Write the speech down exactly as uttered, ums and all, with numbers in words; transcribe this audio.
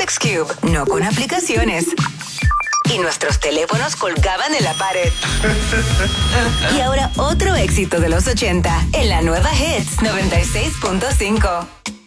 Rubik's Cube, no con aplicaciones. Y nuestros teléfonos colgaban en la pared. Y ahora otro éxito de los ochenta en la nueva Hits noventa y seis punto cinco.